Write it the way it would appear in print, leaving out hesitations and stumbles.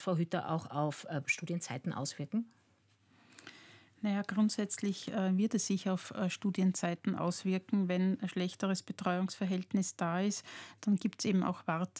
Frau Hütter, auch auf Studienzeiten auswirken? Naja, grundsätzlich wird es sich auf Studienzeiten auswirken. Wenn ein schlechteres Betreuungsverhältnis da ist, dann gibt es eben auch